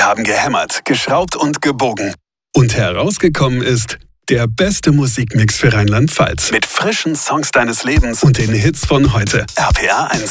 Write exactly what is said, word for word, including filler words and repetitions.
haben gehämmert, geschraubt und gebogen. Und herausgekommen ist der beste Musikmix für Rheinland-Pfalz. Mit frischen Songs deines Lebens und den Hits von heute. R P R eins.